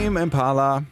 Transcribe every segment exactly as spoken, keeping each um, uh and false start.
Tame Impala.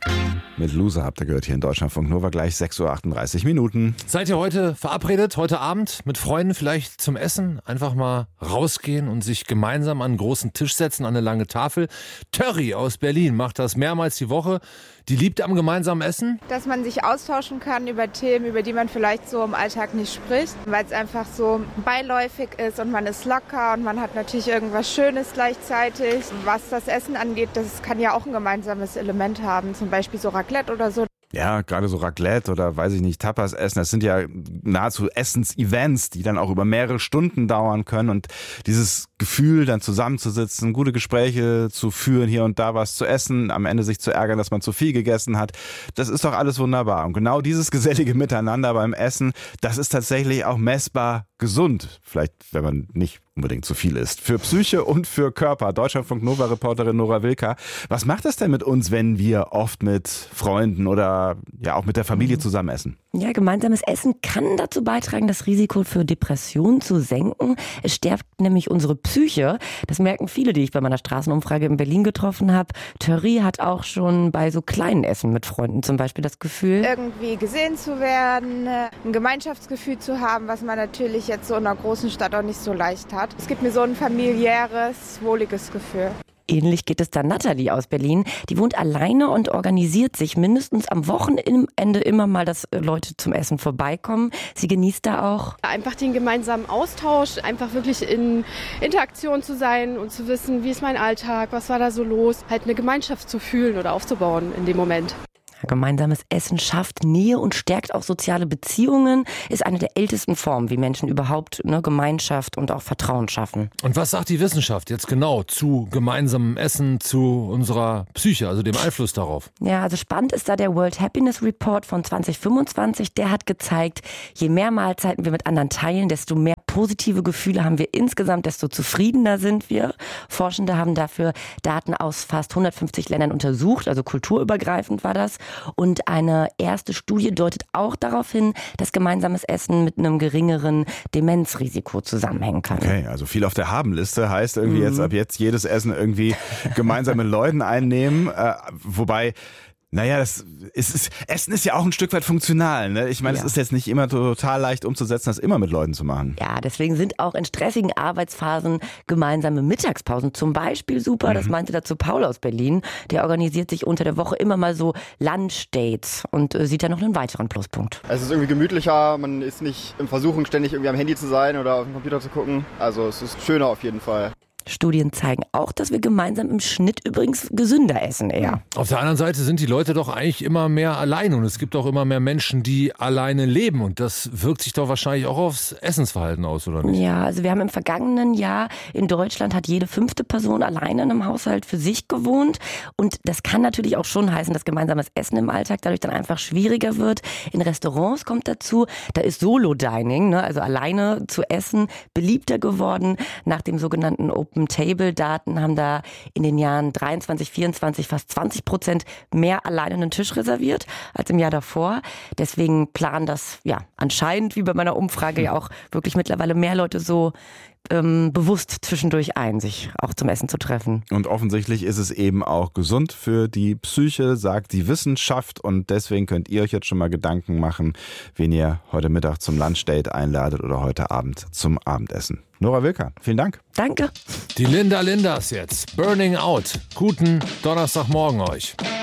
Mit Loser habt ihr gehört hier in Deutschlandfunk Nova, gleich sechs Uhr achtunddreißig Minuten. Seid ihr heute verabredet, heute Abend mit Freunden vielleicht zum Essen? Einfach mal rausgehen und sich gemeinsam an einen großen Tisch setzen, an eine lange Tafel. Törri aus Berlin macht das mehrmals die Woche. Die liebt am gemeinsamen Essen. Dass man sich austauschen kann über Themen, über die man vielleicht so im Alltag nicht spricht, weil es einfach so beiläufig ist und man ist locker und man hat natürlich irgendwas Schönes gleichzeitig. Was das Essen angeht, das kann ja auch ein gemeinsames Element haben, zum Beispiel so Raclette oder so. Ja, gerade so Raclette oder weiß ich nicht, Tapas essen, das sind ja nahezu Essens-Events, die dann auch über mehrere Stunden dauern können und dieses Gefühl, dann zusammenzusitzen, gute Gespräche zu führen, hier und da was zu essen, am Ende sich zu ärgern, dass man zu viel gegessen hat, das ist doch alles wunderbar. Und genau dieses gesellige Miteinander beim Essen, das ist tatsächlich auch messbar gesund. Vielleicht, wenn man nicht unbedingt zu viel isst. Für Psyche und für Körper. Deutschlandfunk Nova-Reporterin Nora Wilka. Was macht das denn mit uns, wenn wir oft mit Freunden oder ja auch mit der Familie zusammen essen? Ja, gemeinsames Essen kann dazu beitragen, das Risiko für Depressionen zu senken. Es stärkt nämlich unsere Psyche. Das merken viele, die ich bei meiner Straßenumfrage in Berlin getroffen habe. Törri hat auch schon bei so kleinen Essen mit Freunden zum Beispiel das Gefühl, irgendwie gesehen zu werden, ein Gemeinschaftsgefühl zu haben, was man natürlich jetzt so in einer großen Stadt auch nicht so leicht hat. Es gibt mir so ein familiäres, wohliges Gefühl. Ähnlich geht es dann Natalie aus Berlin. Die wohnt alleine und organisiert sich mindestens am Wochenende immer mal, dass Leute zum Essen vorbeikommen. Sie genießt da auch einfach den gemeinsamen Austausch, einfach wirklich in Interaktion zu sein und zu wissen, wie ist mein Alltag, was war da so los, halt eine Gemeinschaft zu fühlen oder aufzubauen in dem Moment. Gemeinsames Essen schafft Nähe und stärkt auch soziale Beziehungen, ist eine der ältesten Formen, wie Menschen überhaupt eine Gemeinschaft und auch Vertrauen schaffen. Und was sagt die Wissenschaft jetzt genau zu gemeinsamem Essen, zu unserer Psyche, also dem Einfluss darauf? Ja, also spannend ist da der World Happiness Report von zwanzig fünfundzwanzig. Der hat gezeigt, je mehr Mahlzeiten wir mit anderen teilen, desto mehr positive Gefühle haben wir insgesamt, desto zufriedener sind wir. Forschende haben dafür Daten aus fast hundertfünfzig Ländern untersucht, also kulturübergreifend war das. Und eine erste Studie deutet auch darauf hin, dass gemeinsames Essen mit einem geringeren Demenzrisiko zusammenhängen kann. Okay, also viel auf der Habenliste heißt irgendwie mhm. jetzt ab jetzt jedes Essen irgendwie gemeinsam mit Leuten einnehmen, äh, wobei naja, das ist, ist, Essen ist ja auch ein Stück weit funktional. Ne? Ich meine, ja. Es ist jetzt nicht immer total leicht umzusetzen, das immer mit Leuten zu machen. Ja, deswegen sind auch in stressigen Arbeitsphasen gemeinsame Mittagspausen zum Beispiel super. Mhm. Das meinte dazu Paul aus Berlin. Der organisiert sich unter der Woche immer mal so Lunchdates und äh, sieht da noch einen weiteren Pluspunkt. Es ist irgendwie gemütlicher, man ist nicht in Versuchung, ständig irgendwie am Handy zu sein oder auf dem Computer zu gucken. Also es ist schöner auf jeden Fall. Studien zeigen auch, dass wir gemeinsam im Schnitt übrigens gesünder essen eher. Auf der anderen Seite sind die Leute doch eigentlich immer mehr allein und es gibt auch immer mehr Menschen, die alleine leben und das wirkt sich doch wahrscheinlich auch aufs Essensverhalten aus, oder nicht? Ja, also wir haben im vergangenen Jahr in Deutschland hat jede fünfte Person alleine in einem Haushalt für sich gewohnt und das kann natürlich auch schon heißen, dass gemeinsames Essen im Alltag dadurch dann einfach schwieriger wird. In Restaurants kommt dazu, da ist Solo-Dining, ne, also alleine zu essen, beliebter geworden nach dem sogenannten Open Table-Daten haben da in den Jahren dreiundzwanzig, vierundzwanzig fast zwanzig Prozent mehr alleine einen Tisch reserviert als im Jahr davor. Deswegen planen das ja anscheinend, wie bei meiner Umfrage, ja auch wirklich mittlerweile mehr Leute so ähm, bewusst zwischendurch ein, sich auch zum Essen zu treffen. Und offensichtlich ist es eben auch gesund für die Psyche, sagt die Wissenschaft. Und deswegen könnt ihr euch jetzt schon mal Gedanken machen, wen ihr heute Mittag zum Lunchdate einladet oder heute Abend zum Abendessen. Nora Wilka, vielen Dank. Danke. Die Linda Lindas jetzt. Burning Out. Guten Donnerstagmorgen euch.